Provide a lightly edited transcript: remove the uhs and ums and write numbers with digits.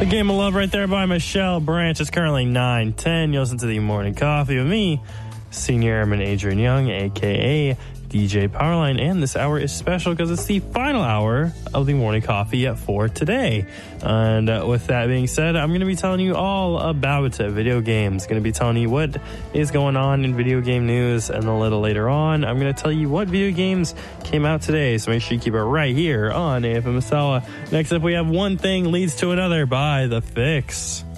A Game of Love right there by Michelle Branch. It's currently 9:10. You listen to the Morning Coffee with me, Senior Airman Adrian Young, a.k.a. DJ Powerline. And this hour is special because it's the final hour of the Morning Coffee at 4 today. And with that being said, I'm going to be telling you all about video games. Going to be telling you what is going on in video game news. And a little later on, I'm going to tell you what video games came out today. So make sure you keep it right here on AFM Masala. Next up, we have One Thing Leads to Another by The Fix.